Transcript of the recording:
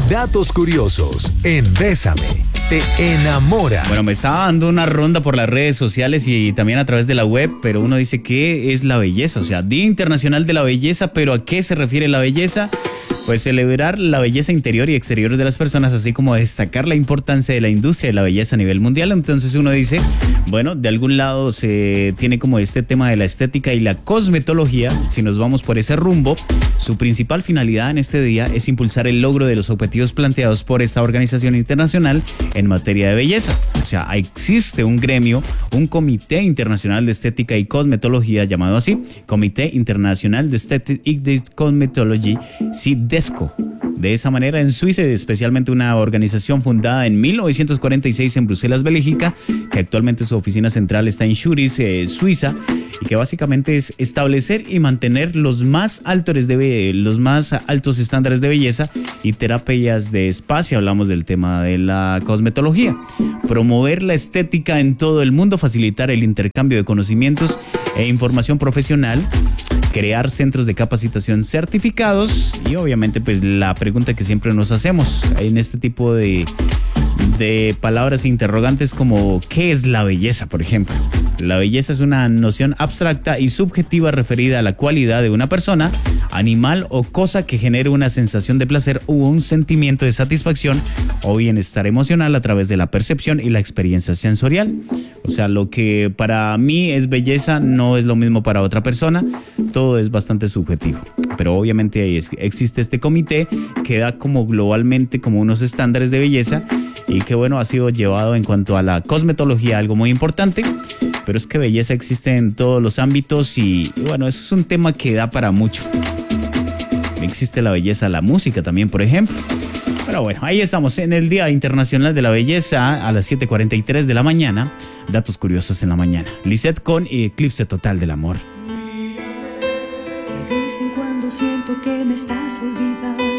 Datos curiosos en Bésame. Te enamora. Bueno, me estaba dando una ronda por las redes sociales y también a través de la web, pero uno dice, ¿qué es la belleza? O sea, Día Internacional de la Belleza, pero ¿a qué se refiere la belleza? Pues celebrar la belleza interior y exterior de las personas, así como destacar la importancia de la industria de la belleza a nivel mundial. Entonces uno dice, bueno, de algún lado se tiene como este tema de la estética y la cosmetología. Si nos vamos por ese rumbo, su principal finalidad en este día es impulsar el logro de los objetivos planteados por esta organización internacional en materia de belleza. O sea, existe un gremio, un Comité Internacional de Estética y Cosmetología, llamado así, Comité Internacional de Estética y de Cosmetology, CIDESCO. De esa manera, en Suiza, especialmente una organización fundada en 1946 en Bruselas, Bélgica, que actualmente su oficina central está en Zurich, Suiza, y que básicamente es establecer y mantener los más altos estándares de belleza y terapias de spa, si hablamos del tema de la cosmetología. Promover la estética en todo el mundo, facilitar el intercambio de conocimientos e información profesional, crear centros de capacitación certificados y obviamente pues la pregunta que siempre nos hacemos en este tipo de palabras interrogantes como ¿qué es la belleza, por ejemplo? La belleza es una noción abstracta y subjetiva referida a la cualidad de una persona, animal o cosa que genere una sensación de placer u un sentimiento de satisfacción o bienestar emocional a través de la percepción y la experiencia sensorial. O sea, lo que para mí es belleza no es lo mismo para otra persona, todo es bastante subjetivo. Pero obviamente existe este comité que da como globalmente como unos estándares de belleza y que bueno, ha sido llevado en cuanto a la cosmetología, algo muy importante. Pero es que belleza existe en todos los ámbitos y bueno, eso es un tema que da para mucho. Existe la belleza, la música también, por ejemplo. Pero bueno, ahí estamos en el Día Internacional de la Belleza a las 7:43 de la mañana. Datos curiosos en la mañana. Lisette con Eclipse Total del Amor. De vez en cuando siento que me estás olvidando.